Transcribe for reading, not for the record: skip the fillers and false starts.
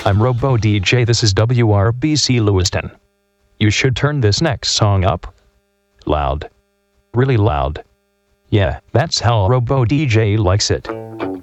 I'm Robo DJ. This is WRBC Lewiston. You should turn this next song up. Loud. Really loud. Yeah, that's how Robo DJ likes it.